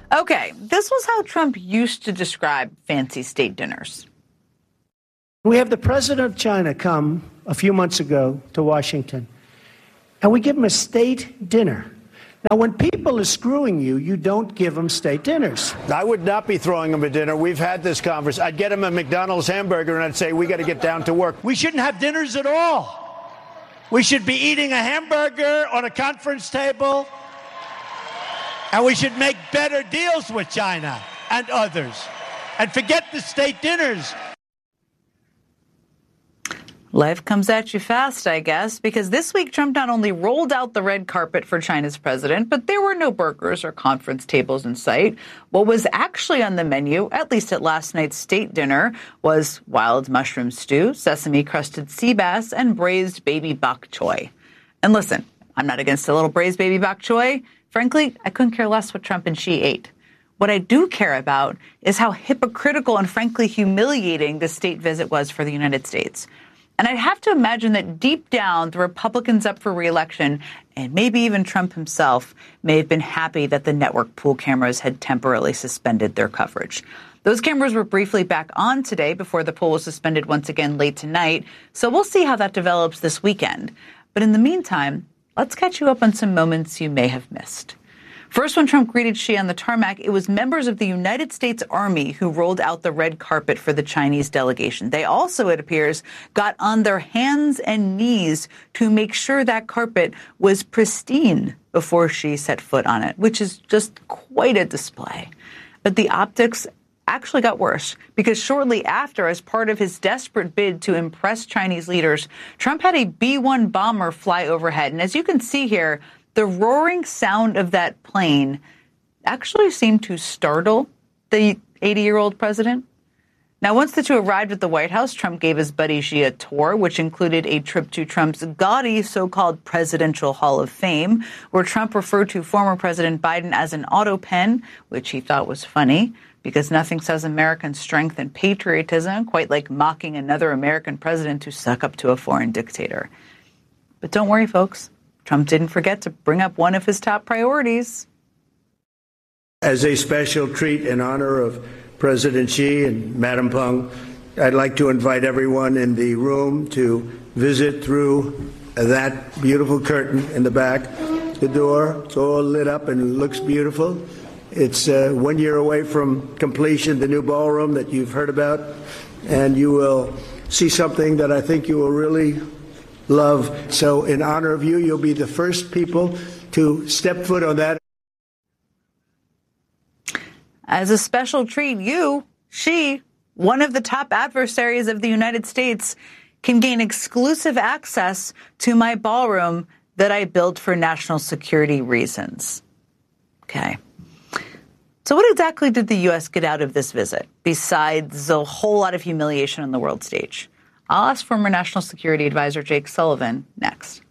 Okay, this was how Trump used to describe fancy state dinners. We have the president of China come a few months ago to Washington, and we give him a state dinner. Now, when people are screwing you, you don't give them state dinners. I would not be throwing him a dinner. We've had this conversation. I'd get him a McDonald's hamburger, and I'd say, we got to get down to work. We shouldn't have dinners at all. We should be eating a hamburger on a conference table, and we should make better deals with China and others, and forget the state dinners. Life comes at you fast, I guess, because this week Trump not only rolled out the red carpet for China's president, but there were no burgers or conference tables in sight. What was actually on the menu, at least at last night's state dinner, was wild mushroom stew, sesame-crusted sea bass, and braised baby bok choy. And listen, I'm not against a little braised baby bok choy. Frankly, I couldn't care less what Trump and Xi ate. What I do care about is how hypocritical and frankly humiliating the state visit was for the United States. And I'd have to imagine that deep down, the Republicans up for re-election, and maybe even Trump himself, may have been happy that the network pool cameras had temporarily suspended their coverage. Those cameras were briefly back on today before the poll was suspended once again late tonight. So we'll see how that develops this weekend. But in the meantime, let's catch you up on some moments you may have missed. First, when Trump greeted Xi on the tarmac, it was members of the United States Army who rolled out the red carpet for the Chinese delegation. They also, it appears, got on their hands and knees to make sure that carpet was pristine before Xi set foot on it, which is just quite a display. But the optics actually got worse because shortly after, as part of his desperate bid to impress Chinese leaders, Trump had a B-1 bomber fly overhead. And as you can see here, the roaring sound of that plane actually seemed to startle the 80-year-old president. Now, once the two arrived at the White House, Trump gave his buddy Xi a tour, which included a trip to Trump's gaudy so-called Presidential Hall of Fame, where Trump referred to former President Biden as an auto pen, which he thought was funny, because nothing says American strength and patriotism quite like mocking another American president to suck up to a foreign dictator. But don't worry, folks. Trump didn't forget to bring up one of his top priorities. As a special treat in honor of President Xi and Madam Peng, I'd like to invite everyone in the room to visit through that beautiful curtain in the back. The door, it's all lit up and looks beautiful. It's 1 year away from completion, the new ballroom that you've heard about, and you will see something that I think you will really love. So in honor of you, you'll be the first people to step foot on that. As a special treat, you, Xi, one of the top adversaries of the United States, can gain exclusive access to my ballroom that I built for national security reasons. Okay. So what exactly did the U.S. get out of this visit, besides a whole lot of humiliation on the world stage? I'll ask former National Security Advisor Jake Sullivan next.